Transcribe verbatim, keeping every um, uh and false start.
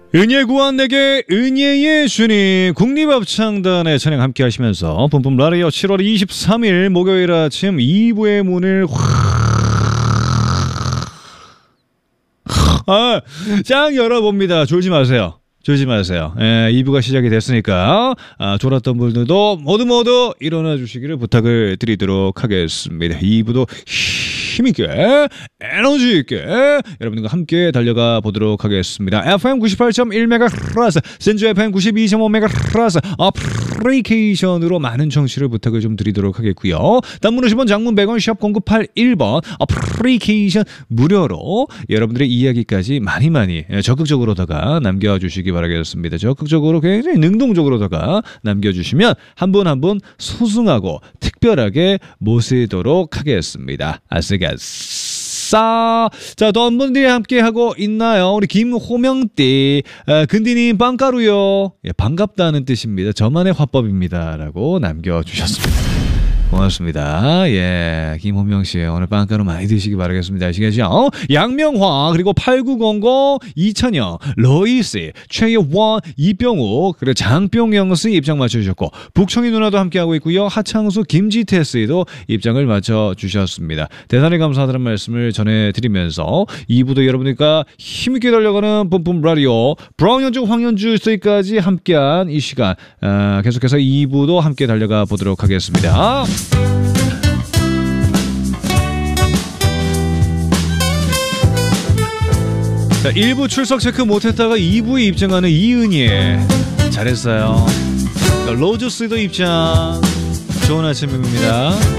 은혜 구한 내게 은혜의 주님 국립합창단의 찬양 함께 하시면서 뿜뿜 라디오 칠월 이십삼일 목요일 아침 이 부의 문을 아, 짱 열어봅니다. 졸지 마세요. 졸지 마세요. 예, 이 부가 시작이 됐으니까 아, 졸았던 분들도 모두 모두 일어나 주시기를 부탁을 드리도록 하겠습니다. 이 부도 힘있게 에너지 있게 여러분들과 함께 달려가 보도록 하겠습니다. 에프엠 구십팔 점 일 메가헤르츠 센주 에프엠 구십이 점 오 메가헤르츠 어플리케이션으로 많은 청취를 부탁을 좀 드리도록 하겠고요. 단문 오십 원 장문 백 원 샵 공구팔일 번 어플리케이션 무료로 여러분들의 이야기까지 많이 많이 적극적으로다가 남겨주시기 바라겠습니다. 적극적으로 굉장히 능동적으로다가 남겨주시면 한 분 한 분 소중하고 특별하게 모시도록 하겠습니다. 아스가싸. 자, 또 한 분들이 함께 하고 있나요? 우리 김호명띠 아, 근디님 빵가루요. 예, 반갑다는 뜻입니다. 저만의 화법입니다라고 남겨주셨습니다. 고맙습니다. 예, 김호명 씨 오늘 빵가루 많이 드시기 바라겠습니다. 아시겠죠? 어? 양명화 그리고 팔구공공 이찬영 로이씨 최예원 이병우 그리고 장병영 씨 입장 맞춰주셨고 북청이 누나도 함께하고 있고요. 하창수 김지태 씨도 입장을 맞춰주셨습니다. 대단히 감사하다는 말씀을 전해드리면서 이 부도 여러분들과 힘있게 달려가는 뿜뿜 라디오 브라운 연주 황연주 씨까지 함께한 이 시간 아, 계속해서 이 부도 함께 달려가 보도록 하겠습니다. 자, 일 부 출석 체크 못했다가 이 부에 입장하는 이은희 잘했어요. 로저스도 입장. 좋은 아침입니다.